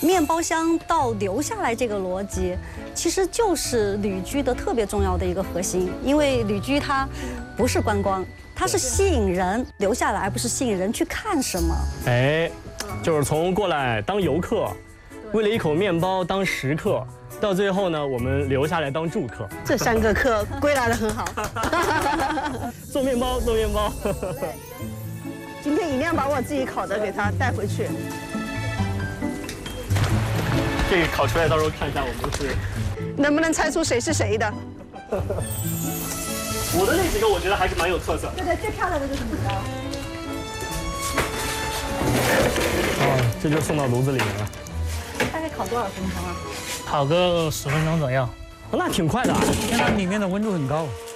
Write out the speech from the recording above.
面包香到留下来这个逻辑，其实就是旅居的特别重要的一个核心。因为旅居它不是观光，它是吸引人留下来，而不是吸引人去看什么。 哎，就是从过来当游客，为了一口面包当食客，到最后呢，我们留下来当住客。 这3个客归纳得很好。 做面包，做面包。 今天一定要把我自己烤的给它带回去。 这个烤出来，到时候看一下我们是。 能不能猜出谁是谁的？ 我的那几个我觉得还是蛮有特色。 对对，最漂亮的就是你的。 哦，这就送到炉子里面了。 大概烤多少分钟啊？ 烤个10分钟左右。 那挺快的啊。 因为它里面的温度很高。